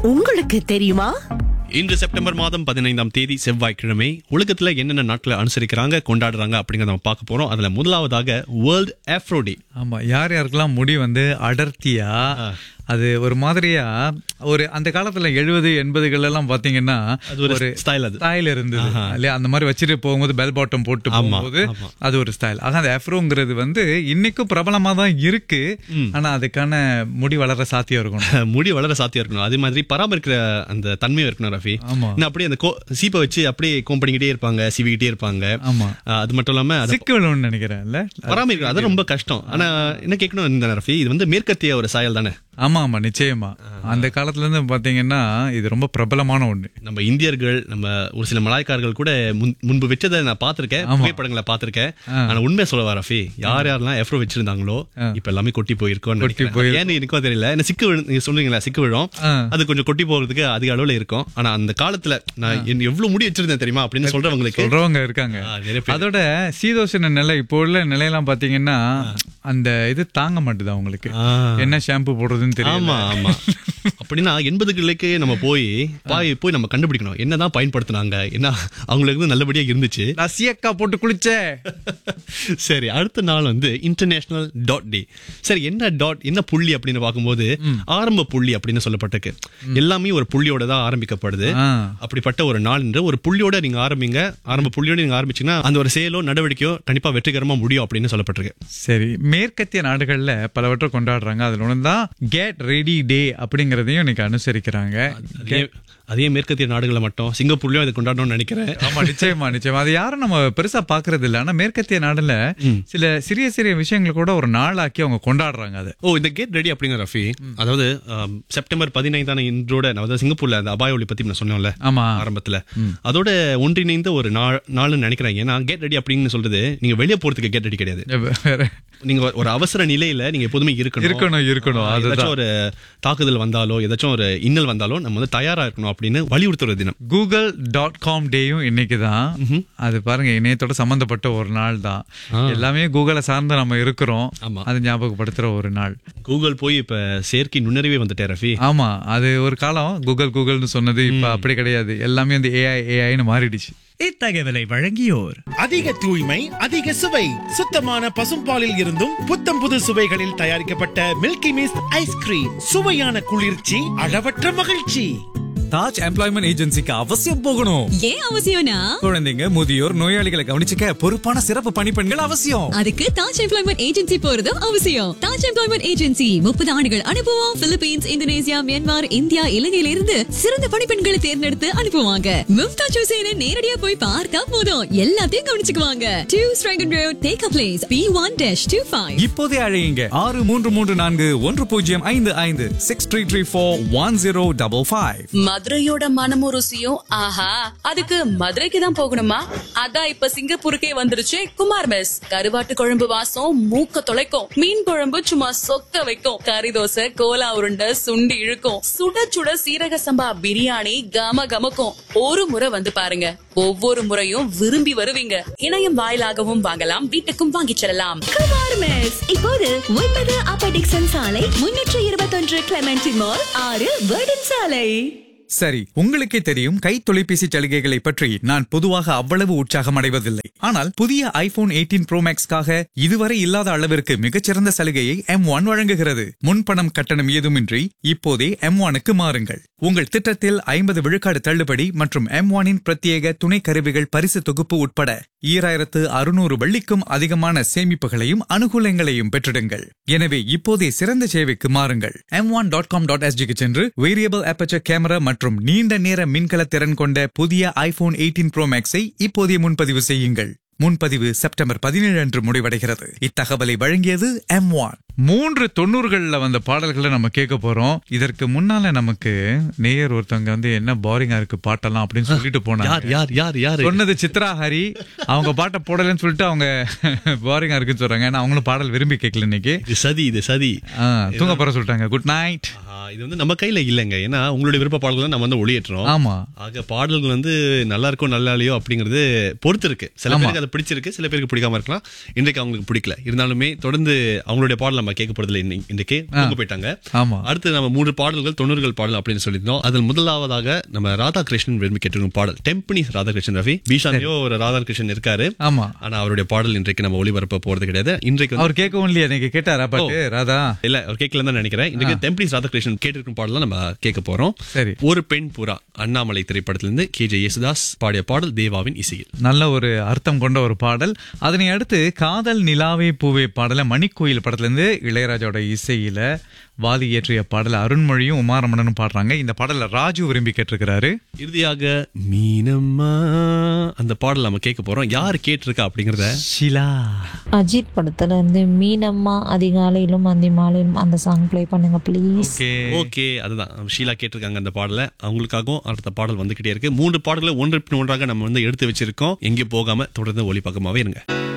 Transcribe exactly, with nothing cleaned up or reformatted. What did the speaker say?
உங்களுக்கு தெரியுமா? இன்று செப்டம்பர் மாதம் பதினைந்தாம் தேதி செவ்வாய்க்கிழமை உலகத்துல என்னென்ன நாட்களை அனுசரிக்கிறாங்க கொண்டாடுறாங்க அப்படிங்கறத நம்ம பார்க்க போறோம். அதுல முதலாவதாக வேர்ல்ட் ஆஃப்ரோ டே. ஆமா, யார் யாருக்கெல்லாம் முடி வந்து அடர்த்தியா அது ஒரு மாதிரியா ஒரு அந்த காலத்துல எழுபது எண்பதுகள் எல்லாம் பாத்தீங்கன்னா ஒரு ஸ்டைல் அது ஸ்டைல் இருந்தது இல்லையா? அந்த மாதிரி வச்சுட்டு போகும்போது பெல் பாட்டம் போட்டு போகும்போது அது ஒரு ஸ்டைல். ஆக அந்த ஆஃப்ரோங்கிறது வந்து இன்னைக்கும் பிரபலமா தான் இருக்கு. ஆனா அதுக்கான முடி வளர சாத்தியம் இருக்கணும். முடி வளர சாத்தியம் இருக்கணும். அதே மாதிரி பராமரிக்கிற அந்த தன்மையும் இருக்கணும் ரஃபி. இன்னும் அப்படியே அந்த சீப்பை வச்சு அப்படியே கோம் பண்ணிக்கிட்டே இருப்பாங்க, சீவிக்கிட்டே இருப்பாங்க. ஆமா, அது மட்டும் இல்லாம சிக்கு விழுன்னு நினைக்கிறேன் இல்ல, பராமரிக்கிறது அது ரொம்ப கஷ்டம். ஆனா என்ன கேட்கணும் இந்த ரஃபி, இது வந்து மேற்கத்திய ஒரு சாயல் தானே? ஆமா ஆமா, நிச்சயமா. அந்த காலத்துல இருந்து பாத்தீங்கன்னா இது ரொம்ப பிரபலமான ஒண்ணு. நம்ம இந்தியர்கள், நம்ம ஒரு சில மலாய்க்காரர்கள் கூட முன்பு வச்சதை நான் பாத்திருக்கேன், புகைப்படங்களை பாத்திருக்கேன். ஆனா உண்மையை சொல்ல ரஃபி, யார் யாரெல்லாம் எஃப்ரோ வச்சிருந்தாங்களோ இப்ப எல்லாமே கொட்டி போயிருக்கோம். ஏன்னு எனக்கும் தெரியல. என்ன சிக்கு நீங்க சொல்றீங்களா, சிக்கு விழும், அது கொஞ்சம் கொட்டி போறதுக்கு அதிக அளவுல இருக்கும். ஆனா அந்த காலத்துல நான் எவ்வளவு முடி வச்சிருந்தேன் தெரியுமா அப்படின்னு சொல்றவங்களுக்கு சொல்றவங்க இருக்காங்க. அதோட சீதோஷண நிலை இப்போ உள்ள நிலையெல்லாம் பாத்தீங்கன்னா அந்த இது தாங்க மாட்டுது அவங்களுக்கு. என்ன ஷாம்பு போடுறதுன்னு தெரியல. ஆமா ஆமா. அப்படின்னா எண்பதுகளுக்கு நம்ம போய் பாய் போய் நம்ம கண்டுபிடிக்கணும் என்னதான் பயன்படுத்தினாங்க, என்ன அவங்களுக்கு நல்லபடியா இருந்துச்சு. நான் சியக்கா போட்டு குளிச்சேன். சரி, அடுத்த நாள் வந்து இன்டர்நேஷனல் டாட் டே. சரி, என்ன டாட், என்ன புள்ளி அப்படின்னு பார்க்கும்போது ஆரம்ப புள்ளி அப்படின்னு சொல்லப்பட்டிருக்கு. எல்லாமே ஒரு புள்ளியோட தான் ஆரம்பிக்கப்படுது. அப்படிப்பட்ட ஒரு நாள் என்று ஒரு புள்ளியோட நீங்க ஆரம்பிங்க. ஆரம்ப புள்ளியோட நீங்க ஆரம்பிச்சீங்கன்னா அந்த ஒரு செயலோ நடவடிக்கையோ கண்டிப்பா வெற்றிகரமா முடியும் அப்படின்னு சொல்லப்பட்டிருக்கு. சரி, மேற்கத்திய நாடுகள்ல பலவற்றை கொண்டாடுறாங்க. அதுல ஒண்ணுதான் கெட் ரெடி டே அப்படிங்கறதையும் இன்னைக்கு அனுசரிக்கிறாங்க. அதே மேற்கத்திய நாடுகளை மட்டும் சிங்கப்பூர்லயும் அதை கொண்டாடணும்னு நினைக்கிறேன். ஆமா, நிச்சயமா நிச்சயமா. அது யாரும் நம்ம பெருசா பாக்குறது இல்ல. ஆனா மேற்கத்திய நாடுல சில சிறிய சிறிய விஷயங்களை கூட ஒரு நாளாக்கி அவங்க கொண்டாடுறாங்க. அது ஓ இந்த கெட் ரெடி அப்படிங்கிற ரஃபி, அதாவது செப்டம்பர் பதினைந்தான இன்றோட அதாவது சிங்கப்பூர்ல அந்த அபாய ஒளி பத்தி நான் சொன்னோம்ல ஆரம்பத்துல, அதோட ஒன்றிணைந்த ஒரு நாள்னு நினைக்கிறேன். ஏன்னா கெட் ரெடி அப்படின்னு சொல்றது நீங்க வெளியே போறதுக்கு கெட் ரெடி கிடையாது. நீங்க ஒரு அவசர நிலையில நீங்க எப்போதுமே இருக்கணும் இருக்கணும் இருக்கணும் ஏதாச்சும் ஒரு தாக்குதல் வந்தாலோ ஏதாச்சும் ஒரு இன்னல் வந்தாலோ நம்ம வந்து தயாரா இருக்கணும் அப்படின்னு வலியுறுத்துற தினம். கூகுள் டாட் காம் டேயும் இன்னைக்குதான். அது பாருங்க, இணையத்தோட சம்பந்தப்பட்ட ஒரு நாள் தான். எல்லாமே கூகுளை சார்ந்து நம்ம இருக்கிறோம். அது ஞாபகப்படுத்துற ஒரு நாள். கூகுள் போய் இப்ப செயற்கை நுண்ணறிவே வந்துட்டே ரஃபி. ஆமா, அது ஒரு காலம் கூகுள் கூகுள்னு சொன்னது இப்ப அப்படி கிடையாது. எல்லாமே வந்து ஏஐ ஏஐன்னு மாறிடுச்சு. இத்தகவலை வழங்கியோர் அதிக தூய்மை, அதிக சுவை, சுத்தமான பசும்பாலில் இருந்தும் புத்தம் புது சுவைகளில் தயாரிக்கப்பட்ட மில்கி மிஸ்ட் ஐஸ்கிரீம். சுவையான குளிர்ச்சி, அளவற்ற மகிழ்ச்சி. தாஜ் எம்ப்ளாய்மெண்ட் ஏஜென்சிக்கு அவசியம் போகணும். ஏன் அவசியம்னா, குழந்தைங்க, முதியோர், நோயாளிகளை கவனிச்சுக்க பொறுப்பான சிறப்பு பணிப்பெண்கள் அவசியம். அதுக்கு தாஜ் எம்ப்ளாய்மெண்ட் ஏஜென்சி போறதும் அவசியம். தாஜ் எம்ப்ளாய்மெண்ட் ஏஜென்சி முப்பது ஆண்டுகள் அனுபவம். பிலிப்பீன்ஸ், இந்தோனேசியா, மியான்மர், இந்தியா, இலங்கையில இருந்து சிறந்த பணிப்பெண்களை தேர்ந்தெடுத்து அனுப்புவாங்க. மும்தாஜ் ஹுசேனை நேரடியா போய் பார்த்தா போதும், எல்லாத்தையும் கவனிச்சுக்குவாங்க. Two ஸ்ட்ரைகன் road, take a place, B one dash two five. இப்போதே அழையுங்க ஆறு மூன்று மூன்று நான்கு ஒன்று பூஜ்ஜியம் ஐந்து ஐந்து six three three four one zero double five. மதுரையோட மனமும் ருசியும் ஆஹா, அதுக்கு மதுரைக்கு தான் போகணுமா? அதான் இப்ப சிங்கப்பூருக்கே வந்துருச்சு குமார் மெஸ். கருவாட்டு குழம்பு வாசம் மூக்க தொலைக்கும், மீன் குழம்பு சும்மா சொக்க வைக்கும், கறி தோசை, கோலா உருண்டை, சுண்டி இழுக்கும், சுட சுட சீரக சம்பா பிரியாணி கம கமக்கும். ஒரு முறை வந்து பாருங்க, ஒவ்வொரு முறையும் விரும்பி வருவீங்க. இணையம் வாயிலாகவும் வாங்கலாம், வீட்டுக்கும் வாங்கிச் செல்லலாம். குமார் மெஸ் இப்போது ஒன்பது அப்பர் டிக்சன் சாலை, முன்னூற்று இருபத்தொன்று கிளமெண்டி மால், ஆறு வேர்டன் சாலை. சரி, உங்களுக்கே தெரியும் கை தொலைபேசி சலுகைகளை பற்றி நான் பொதுவாக அவ்வளவு உற்சாகம் அடைவதில்லை. ஆனால் புதிய ஐபோன் எயிட்டீன் ப்ரோ மேக்ஸ்க்காக இதுவரை இல்லாத அளவிற்கு மிகச்சிறந்த சலுகையை எம் ஒன் வழங்குகிறது. முன்பணம் கட்டணம் ஏதுமின்றி இப்போதே எம் ஒனுக்கு மாறுங்கள். உங்கள் திட்டத்தில் ஐம்பது விழுக்காடு தள்ளுபடி மற்றும் எம் ஒனின் பிரத்யேக துணை கருவிகள் பரிசு தொகுப்பு உட்பட ஈராயிரத்து அறுநூறு வெள்ளிக்கும் அதிகமான சேமிப்புகளையும் அனுகூலங்களையும் பெற்றிடுங்கள். எனவே இப்போதே சிறந்த சேவைக்கு மாறுங்கள். M one dot com dot எஸ்ஜிக்கு சென்று வேரியபிள் அப்பேச்சர் கேமரா மற்றும் நீண்ட நேர மின்கல திறன் கொண்ட புதிய ஐபோன் எயிட்டீன் ப்ரோ மேக்ஸை இப்போதே முன்பதிவு செய்யுங்கள். முன்பதிவு செப்டம்பர் பதினேழு அன்று முடிவடைகிறது. இத்தகவலை வழங்கியது எம் ஒன். மூன்று தொண்ணூறுகள்ல வந்த பாடல்களை நம்ம கேட்க போறோம். இதற்கு முன்னால நமக்கு நேயர் ஒருத்தவங்க வந்து என்ன போரிங்கா இருக்கு பாட்டெல்லாம் அப்படின்னு சொல்லிட்டு போனாங்க. சொன்னது சித்ரா ஹரி. அவங்க பாட்டை போடலன்னு சொல்லிட்டு அவங்க போரிங்கா இருக்குன்னு சொல்றாங்க. ஏன்னா அவங்களும் பாடல் விரும்பி கேட்கல இன்னைக்கு. சதி இது சதி தூங்க போற சொல்லிட்டாங்க. Good night. இது வந்து நம்ம கையில இல்லைங்க. ஏன்னா உங்களுடைய விருப்ப பாடல்கள் நம்ம வந்து ஒளியேற்றோம். ஆமா, ஆக பாடல்கள் வந்து நல்லா இருக்கும் நல்லா இல்லையோ அப்படிங்கிறது பொறுத்து இருக்கு. சில பேருக்கு அது பிடிச்சிருக்கு, சில பேருக்கு பிடிக்காம இருக்கலாம். இன்றைக்கு அவங்களுக்கு பிடிக்கல. இருந்தாலுமே தொடர்ந்து அவங்களுடைய பாடல் நம்ம கேட்க போறதுல இன்றைக்கு தூங்க போயிட்டாங்க. ஆமா. அடுத்து நம்ம மூன்று பாடல்கள் தொண்ணூறுகள் பாடல் அப்படின்னு சொல்லியிருந்தோம். அதில் முதலாவதாக நம்ம ராதாகிருஷ்ணன் விரும்பி கேட்டிருக்கும் பாடல் டெம்பனி ராதாகிருஷ்ணன். ரவி பீஷானியோ ஒரு ராதாகிருஷ்ணன் இருக்காரு. ஆமா. ஆனா அவருடைய பாடல் இன்றைக்கு நம்ம ஒளிபரப்ப போறது கிடையாது. இன்றைக்கு அவர் கேட்கவும் இல்லையா? நீங்க கேட்டாரா பாட்டு ராதா? இல்ல அவர் கேட்கல தான் நினைக்கிறேன். இன்றைக்கு டெம்பனி ராதாகிருஷ்ணன் கேட்டிருக்கும் பாடல் நம்ம கேட்க போறோம். சரி. ஒரு பெண் புறா அண்ணாமலை திரைப்படத்திலிருந்து கே ஜே யேசுதாஸ் பாடிய பாடல் தேவாவின் இசையில். நல்ல ஒரு அர்த்தம் கொண்ட ஒரு பாடல். அதனை அடுத்து காதல் நிலாவே பூவே பாடல மணிக்கோயில் படத்துல இருந்து இளையராஜாவோட இசையில வாலி இயற்றிய பாடல அருண்மொழியும் உமாரமணனும் பாடுறாங்க. இந்த பாடல ராஜு விரும்பி கேட்டிருக்கிறாரு. இறுதியாக மீனம்மா அந்த பாடல் நம்ம கேட்க போறோம். யார் கேட்டிருக்கா அப்படிங்கறத ஷிலா. அஜித் படத்துல இருந்து மீனம்மா அதிகாலையிலும் அந்தி மாலையிலும் அந்த சாங் பிளே பண்ணுங்க ப்ளீஸ். ஓகே, அதுதான் ஷீலா கேட்டிருக்காங்க அந்த பாடலை. அவங்களுக்காகவும் அடுத்த பாடல் வந்துகிட்டே இருக்கு. மூன்று பாடல்களை ஒன்று பின் ஒன்றாக நம்ம வந்து எடுத்து வச்சிருக்கோம். எங்கே போகாம தொடர்ந்து ஒளிபக்கமாவே இருங்க.